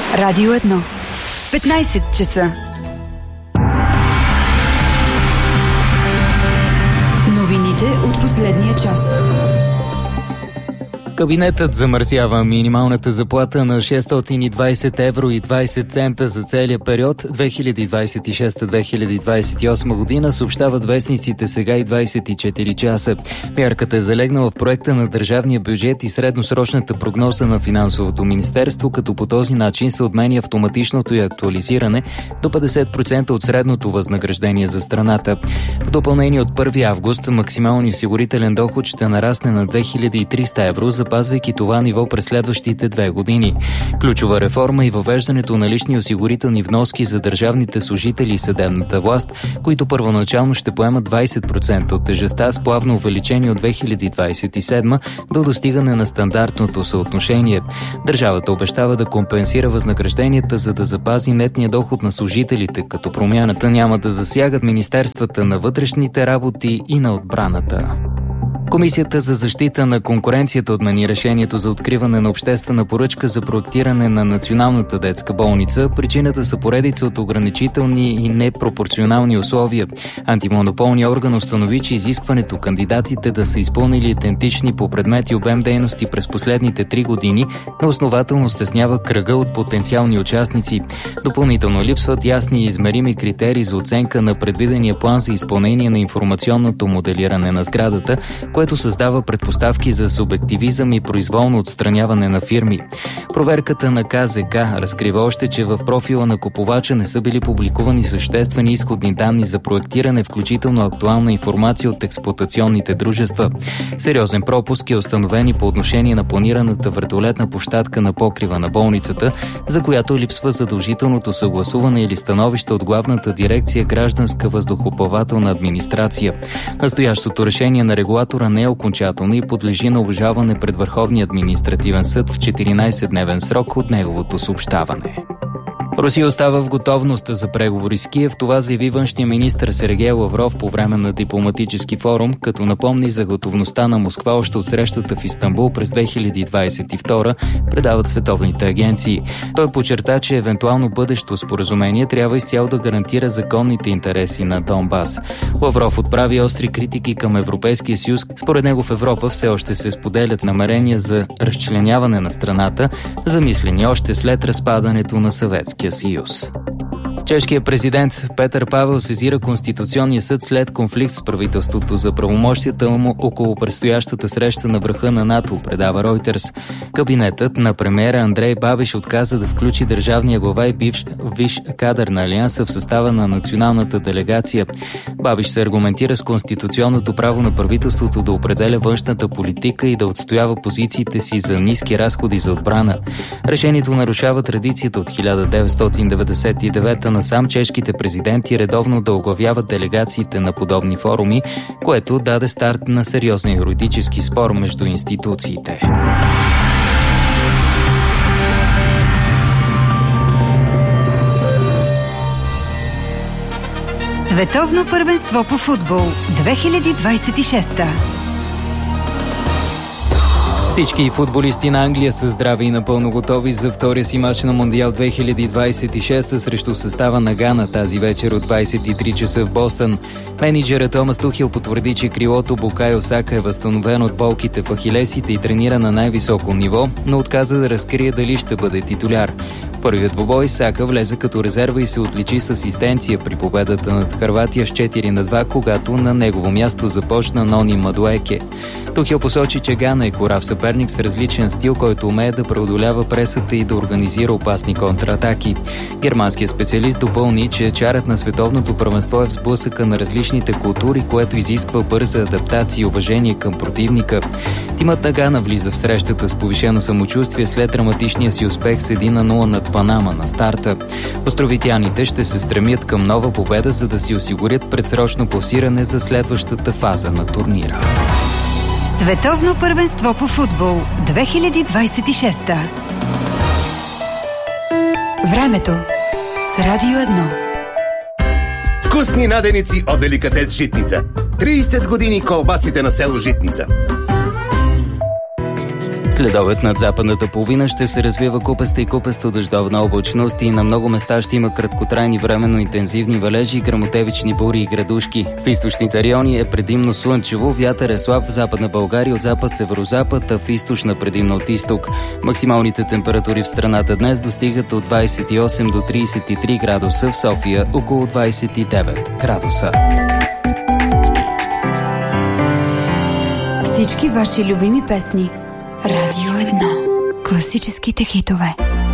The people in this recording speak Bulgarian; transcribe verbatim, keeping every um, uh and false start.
Радио едно. петнайсет часа. Новините от последния час. Кабинетът замърсява минималната заплата на шестстотин и двайсет евро и двайсет цента за целия период две хиляди двайсет и шеста - две хиляди двайсет и осма година, съобщават вестниците Сега и двайсет и четири часа. Мярката е залегнала в проекта на държавния бюджет и средносрочната прогноза на Финансовото министерство, като по този начин се отменя автоматичното и актуализиране до петдесет процента от средното възнаграждение за страната. В допълнение от първи август максималният осигурителен доход ще нарасне на две хиляди и триста евро, запазвайки това ниво през следващите две години. Ключова реформа и въвеждането на лични осигурителни вноски за държавните служители и съдебната власт, които първоначално ще поемат двайсет процента от тежестта, с плавно увеличение от две хиляди двайсет и седма до достигане на стандартното съотношение. Държавата обещава да компенсира възнагражденията, за да запази нетния доход на служителите, като промяната няма да засягат министерствата на вътрешните работи и на отбраната. Комисията за защита на конкуренцията отмени решението за откриване на обществена поръчка за проектиране на Националната детска болница. Причината са поредица от ограничителни и непропорционални условия. Антимонополният орган установи, че изискването кандидатите да са изпълнили идентични по предмет и обем дейности през последните три години неоснователно стеснява кръга от потенциални участници. Допълнително липсват ясни и измерими критерии за оценка на предвидения план за изпълнение на информационното моделиране на сградата, което създава предпоставки за субективизъм и произволно отстраняване на фирми. Проверката на Ка Зе Ка разкрива още, че в профила на купувача не са били публикувани съществени изходни данни за проектиране, включително актуална информация от експлоатационните дружества. Сериозен пропуск е установен и по отношение на планираната вертолетна площадка на покрива на болницата, за която липсва задължителното съгласуване или становище от Главната дирекция Гражданска въздухоплавателна администрация. Настоящото решение на регулатора не е окончателно и подлежи на обжалване пред Върховния административен съд в четиринайсетдневен срок от неговото съобщаване. Русия остава в готовност за преговори с Киев. Това заяви външния министър Сергей Лавров по време на дипломатически форум, като напомни за готовността на Москва още от срещата в Истанбул през две хиляди двайсет и втора, предават световните агенции. Той подчерта, че евентуално бъдещо споразумение трябва изцяло да гарантира законните интереси на Донбас. Лавров отправи остри критики към Европейския съюз. Според него в Европа все още се споделят намерения за разчленяване на страната, замислени още след разпадането на Съветския съюз. Чешкият президент Петър Павел сезира Конституционния съд след конфликт с правителството за правомощията му около предстоящата среща на върха на НАТО, предава Ройтерс. Кабинетът на премиера Андрей Бабиш отказа да включи държавния глава и бивш висш кадър на Алианса в състава на националната делегация. Бабиш се аргументира с конституционното право на правителството да определя външната политика и да отстоява позициите си за ниски разходи за отбрана. Решението нарушава традицията от хиляда деветстотин деветдесет и девета насам чешките президенти редовно да оглавяват делегациите на подобни форуми, което даде старт на сериозен юридически спор между институциите. Световно първенство по футбол две хиляди двайсет и шеста. Всички футболисти на Англия са здрави и напълно готови за втория си мач на Мондиал две хиляди двайсет и шеста срещу състава на Гана тази вечер от двайсет и три часа в Бостън. Мениджърът Томас Тухел потвърди, че крилото Букайо Сака е възстановен от болките в ахилесите и тренира на най-високо ниво, но отказа да разкрие дали ще бъде титуляр. Първият двубой Сака влезе като резерва и се отличи с асистенция при победата над Хърватия с четири на два, когато на негово място започна Нони Мадуеке. Тухел посочи, че Гана е корав съперник с различен стил, който умее да преодолява пресата и да организира опасни контратаки. Германският специалист допълни, че чарът на световното първенство е в сблъсъка на различните култури, което изисква бърза адаптация и уважение към противника. Тимът на Гана влиза в срещата с повишено самочувствие след драматичния си успех с едно на нула над Панама на старта. Островитяните ще се стремят към нова победа, за да си осигурят предсрочно класиране за следващата фаза на турнира. Световно първенство по футбол две хиляди двайсет и шеста. Времето с Радио едно. Вкусни наденици от Деликатес Житница. трийсет години колбасите на село Житница. Следобед над западната половина ще се развива купеста и купесто дъждовна облачност и на много места ще има краткотрайни временно интензивни валежи, гръмотевични бури и градушки. В източните райони е предимно слънчево, вятър е слаб в Западна България от запад-северозапад, а в източна предимно от изток. Максималните температури в страната днес достигат от двадесет и осем до тридесет и три градуса, в София около двадесет и девет градуса. Всички ваши любими песни. Радио едно. Класическите хитове.